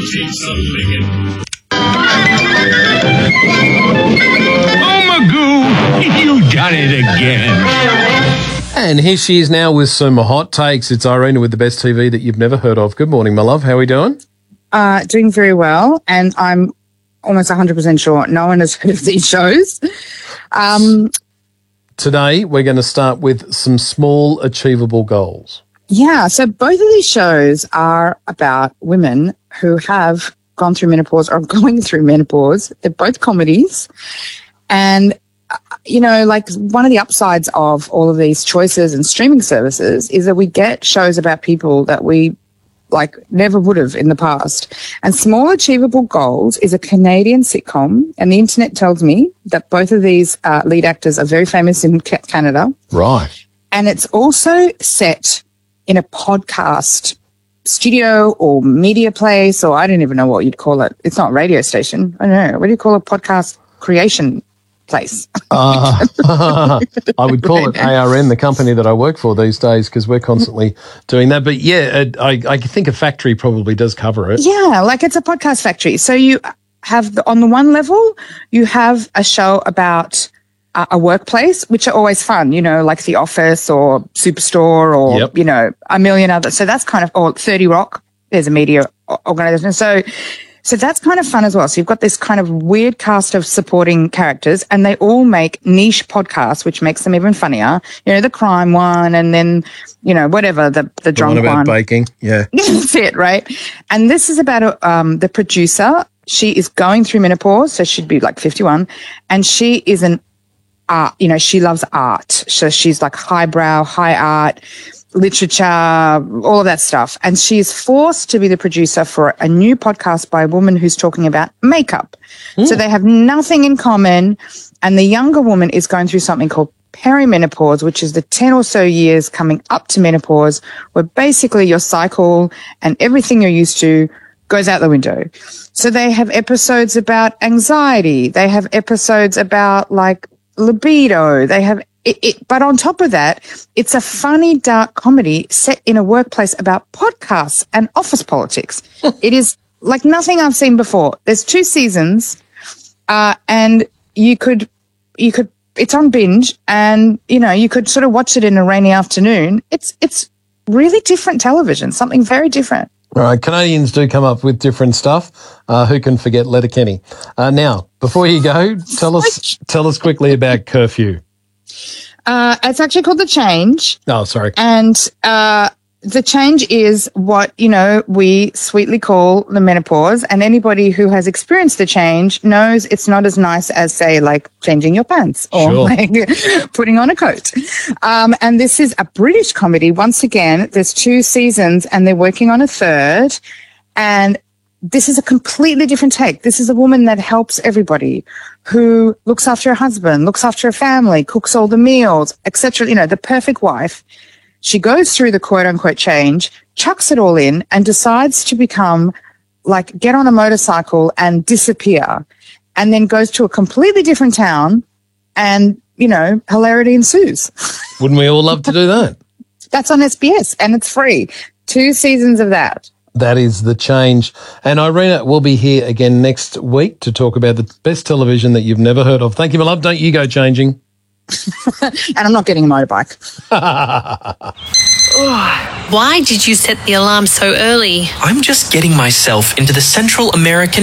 Oh, Magoo, you done it again. And here she is now with some hot takes. It's Irina with the best TV that you've never heard of. Good morning, my love. How are we doing? Doing very well, and I'm almost 100% sure no one has heard of these shows. Today, we're going to start with some small, achievable goals. Yeah, so both of these shows are about women who have gone through menopause or going through menopause. They're both comedies. And, you know, like one of the upsides of all of these choices and streaming services is that we get shows about people that we like never would have in the past. And Small Achievable Goals is a Canadian sitcom, and the internet tells me that both of these lead actors are very famous in Canada. Right. And it's also set in a podcast studio or media place, or I don't even know what you'd call it. It's not a radio station. I don't know. What do you call a podcast creation place? I would call it ARN, the company that I work for these days, because we're constantly doing that. But yeah, I think a factory probably does cover it. Yeah, like it's a podcast factory. So you have, on the one level, you have a show about a workplace, which are always fun, you know, like The Office or Superstore or, you know, a million others. So that's kind of, or 30 Rock, there's a media organization. So that's kind of fun as well. So you've got this kind of weird cast of supporting characters, and they all make niche podcasts, which makes them even funnier. You know, the crime one, and then, you know, whatever, the drunk one. The one about baking, yeah. That's it, right? And this is about the producer. She is going through menopause, so she'd be like 51, and she is you know, she loves art. So she's like highbrow, high art, literature, all of that stuff. And she is forced to be the producer for a new podcast by a woman who's talking about makeup. So they have nothing in common. And the younger woman is going through something called perimenopause, which is the 10 or so years coming up to menopause, where basically your cycle and everything you're used to goes out the window. So they have episodes about anxiety. They have episodes about like libido. They have but on top of that, it's a funny, dark comedy set in a workplace about podcasts and office politics. It is like nothing I've seen before. There's 2 seasons, and you could, it's on binge, and, you know, you could sort of watch it in a rainy afternoon. It's really different television, something very different. All right, Canadians do come up with different stuff. Who can forget Letterkenny? Now, before you go, tell us quickly about Curfew. It's actually called The Change. Oh, sorry. And The Change is what, you know, we sweetly call the menopause. And anybody who has experienced the change knows it's not as nice as, say, like changing your pants or like putting on a coat. And this is a British comedy. Once again, there's 2 seasons and they're working on a 3rd. And this is a completely different take. This is a woman that helps everybody, who looks after her husband, looks after her family, cooks all the meals, etc. You know, the perfect wife. She goes through the quote unquote change, chucks it all in, and decides to become like, get on a motorcycle and disappear, and then goes to a completely different town, and, you know, hilarity ensues. Wouldn't we all love to do that? That's on SBS and it's free. 2 seasons of that. That is The Change. And Irina will be here again next week to talk about the best television that you've never heard of. Thank you, my love. Don't you go changing. And I'm not getting a motorbike. Why did you set the alarm so early? I'm just getting myself into the Central American